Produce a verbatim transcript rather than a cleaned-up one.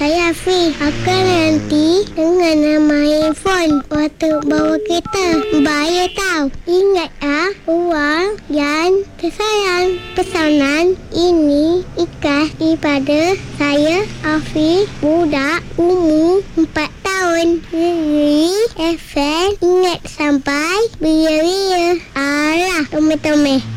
saya Afi. Akan nanti dengan main phone waktu bawa kereta. Bahaya tau. Ingat ah, uang yang tersayang. Pesanan ini ikhlas daripada saya Afi, budak umur empat tahun. Jadi, F M ingat sampai bila-bila. Alah, tome-tome.